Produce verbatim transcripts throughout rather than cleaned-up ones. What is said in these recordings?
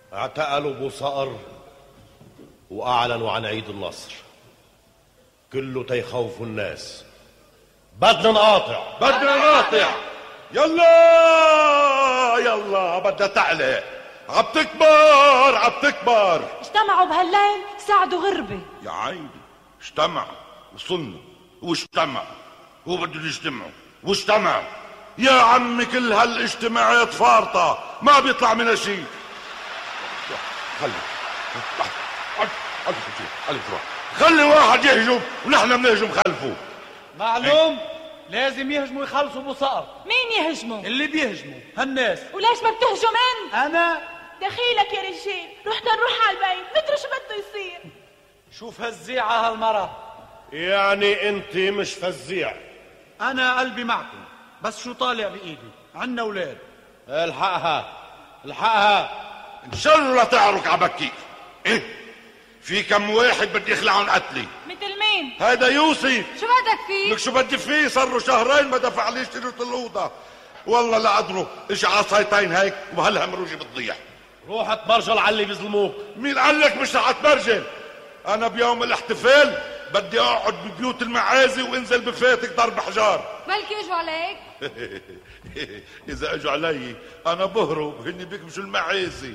اعتقلوا ابو صقر واعلنوا عن عيد النصر، كله تيخوفوا الناس. بدنا نقاطع بدنا نقاطع. يلا يلا بدها تعلق، عم تكبر عم تكبر. اجتمعوا بهالليل ساعدوا غربة. يا عيني اجتمعوا وصلنا واجتمعوا هو بدهم يجتمعوا واجتمعوا. يا عمي كل هالاجتماعات فارطة ما بيطلع منها شيء. خلي خلي واحد يهجم ونحن بنهجم خلفه. معلوم لازم يهجموا يخلصوا ابو صقر. مين يهجموا؟ اللي بيهجموا هالناس. وليش ما بتهجم انت؟ انا دخيلك يا رجال، رحنا نروح على البيت ندري شو بده يصير. شوف هالزيعة هالمرة. يعني انت مش فزيع. انا قلبي معكم، بس شو طالع بايدي؟ عنا اولاد. الحقها الحقها ان شاء الله تعرك عبكي. ايه في كم واحد بدي يخلع عن قتلي. مثل مين؟ هيدا يوسف. شو بدك فيه؟ لك شو بدي فيه؟ صار له شهرين ما دفع لي اشتريت الاوضه. والله لا قدره اجى عصايتين هيك وهلا مروجي بتضيع. روح اتبرجل على اللي بيظلموك. مين قال لك مش رح اتبرجل؟ انا بيوم الاحتفال بدي اقعد ببيوت المعازي وانزل بفاتك ضرب حجار. بلكي اجوا عليك. اذا اجوا علي انا بهرب، هني بيكبشوا المعازي.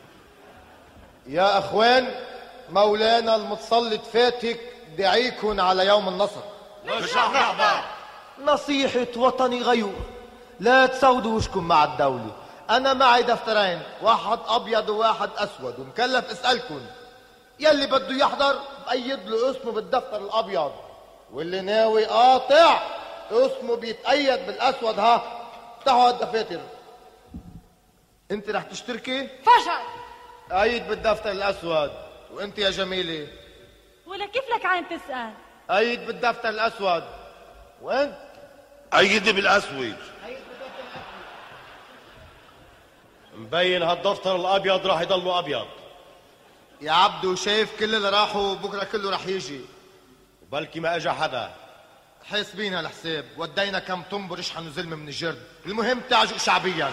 يا اخوان، مولانا المتسلط فاتك دعيكن على يوم النصر. مش رح نحضر. نصيحة وطني غيور، لا تسودوا وشكم مع الدولة. أنا معي دفترين، واحد أبيض وواحد أسود، ومكلف أسألكم يلي بده يحضر بأيد له اسمه بالدفتر الأبيض، واللي ناوي قاطع اسمه بيتأيد بالأسود. ها افتحوا هالدفاتر. أنت رح تشتركي؟ فشل. أيد بالدفتر الأسود. وأنت يا جميلة؟ ولا كيف لك عين تسأل؟ أيد بالدفتر الأسود. وأنت؟ أيدي بالأسود. مبين هالدفتر الابيض راح يضلوا ابيض. يا عبدو شايف كل اللي راحوا بكره كله رح يجي، وبلكي ما اجى حدا. حاسبين هالحساب، ودينا كم طنبر يشحنوا زلمه من الجرد، المهم تعجوا شعبيا.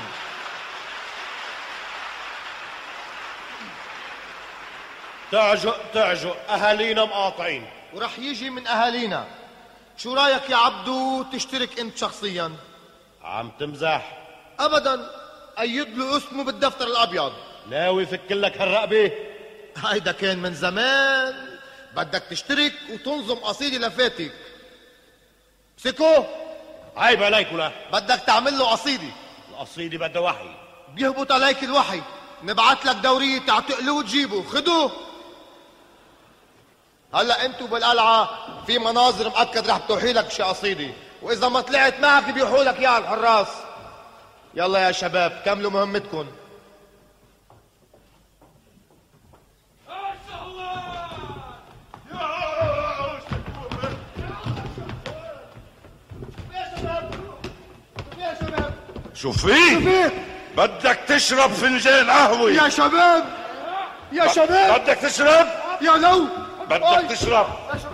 تعجوا تعجوا اهالينا مقاطعين ورح يجي من اهالينا. شو رايك يا عبدو تشترك انت شخصيا؟ عم تمزح؟ ابدا، ايد له اسمه بالدفتر الابيض. ناوي فك لك هالرقبه؟ هيدا كان من زمان. بدك تشترك وتنظم قصيده لفاتك. مسكوه. عيب عليك. ولا بدك تعمل له قصيده. القصيده بدها وحي. بيهبط عليك الوحي. نبعت لك دوريه تعتقلوه وتجيبه. خدوه. هلا انتو بالقلعه في مناظر مأكد رح بتوحي لك شي قصيده، واذا ما طلعت معك بيوحوا لك اياها الحراس. يلا يا شباب كملوا مهمتكم. شو في؟ بدك تشرب فنجان قهوة يا شباب. يا شباب بدك تشرب؟ يا لو بدك تشرب؟